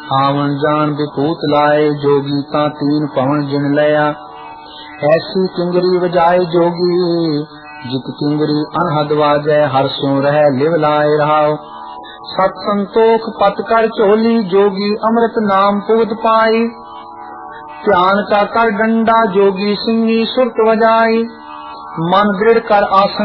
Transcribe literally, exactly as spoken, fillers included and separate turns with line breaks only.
आवन जान विभूत लाए, जोगी ता तीन पवन जिन लया। ऐसी किंगरी बजाए जोगी, जित किंगरी अनहद वाजै, हर स्यों रह लिव लाए रहाओ। सत संतोख पत कर चोली, जोगी अमृत नाम पुगत पाई। ध्यान का कर डंडा, जोगी सिंगी सुरत बजाई। मन दृढ़ कर आसन